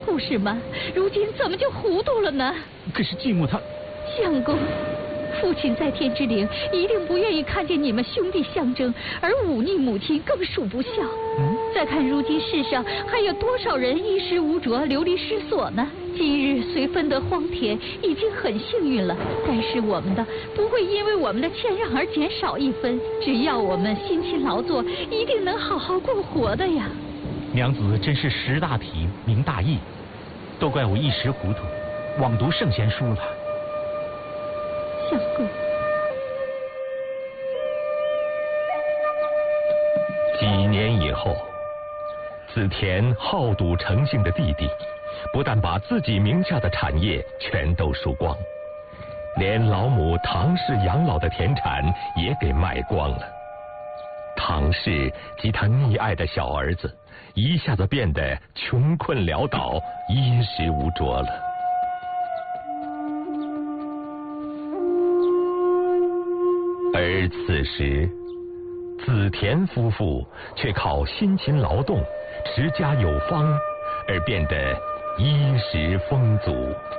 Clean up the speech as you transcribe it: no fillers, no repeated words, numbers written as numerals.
不是吗？如今怎么就糊涂了呢？ 可是继母她， 相公，父亲在天之灵一定不愿意看见你们兄弟相争，而忤逆母亲更属不孝。再看如今世上还有多少人衣食无着、流离失所呢？今日虽分得荒田，已经很幸运了，但是我们的不会因为我们的谦让而减少一分。只要我们辛勤劳作，一定能好好过活的呀。 娘子真是识大体、明大义，都怪我一时糊涂，枉读圣贤书了。 相公， 几年以后，子田好赌成性的弟弟，不但把自己名下的产业全都输光，连老母唐氏养老的田产也给卖光了。唐氏及他溺爱的小儿子，一下子变得穷困潦倒、衣食无着了。而此时，子田夫妇却靠辛勤劳动、持家有方，而变得衣食丰足。